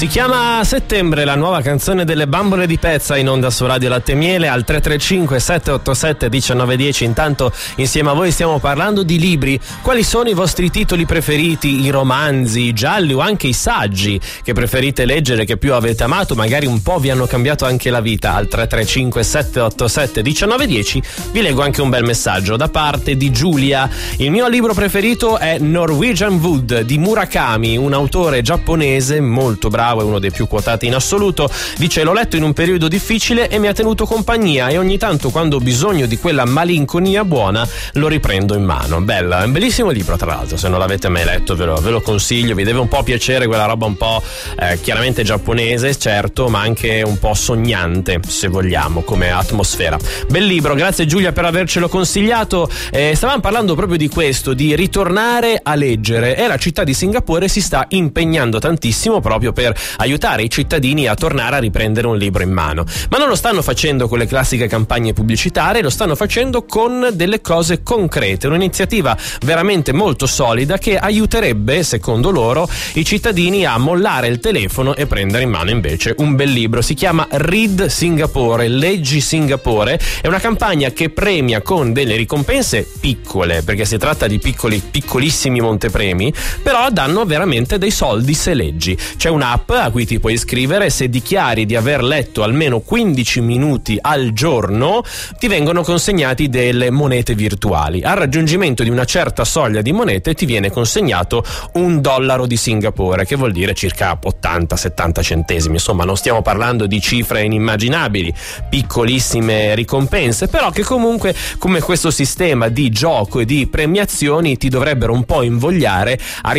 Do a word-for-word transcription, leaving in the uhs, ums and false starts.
Si chiama Settembre, la nuova canzone delle Bambole di Pezza, in onda su Radio Latte e Miele al tre tre cinque sette otto sette uno nove uno zero. Intanto insieme a voi stiamo parlando di libri. Quali sono i vostri titoli preferiti, i romanzi, i gialli o anche i saggi che preferite leggere, che più avete amato, magari un po' vi hanno cambiato anche la vita? Al tre tre cinque sette otto sette uno nove uno zero vi leggo anche un bel messaggio da parte di Giulia. Il mio libro preferito è Norwegian Wood di Murakami, un autore giapponese molto bravo e uno dei più quotati in assoluto. Dice: l'ho letto in un periodo difficile e mi ha tenuto compagnia, e ogni tanto quando ho bisogno di quella malinconia buona lo riprendo in mano. Bella, è un bellissimo libro, tra l'altro, se non l'avete mai letto ve lo, ve lo consiglio. Vi deve un po' piacere quella roba un po' eh, chiaramente giapponese, certo, ma anche un po' sognante, se vogliamo, come atmosfera. Bel libro, grazie Giulia per avercelo consigliato. Eh, stavamo parlando proprio di questo, di ritornare a leggere, e la città di Singapore si sta impegnando tantissimo proprio per aiutare i cittadini a tornare a riprendere un libro in mano. Ma non lo stanno facendo con le classiche campagne pubblicitarie, lo stanno facendo con delle cose concrete, un'iniziativa veramente molto solida che aiuterebbe, secondo loro, i cittadini a mollare il telefono e prendere in mano invece un bel libro. Si chiama Read Singapore, Leggi Singapore. È una campagna che premia con delle ricompense piccole, perché si tratta di piccoli, piccolissimi montepremi, però danno veramente dei soldi se leggi. C'è un'app a cui ti puoi iscrivere, se dichiari di aver letto almeno quindici minuti al giorno ti vengono consegnati delle monete virtuali. Al raggiungimento di una certa soglia di monete ti viene consegnato un dollaro di Singapore, che vuol dire circa ottanta settanta centesimi. Insomma, non stiamo parlando di cifre inimmaginabili, piccolissime ricompense, però che comunque, come questo sistema di gioco e di premiazioni, ti dovrebbero un po' invogliare a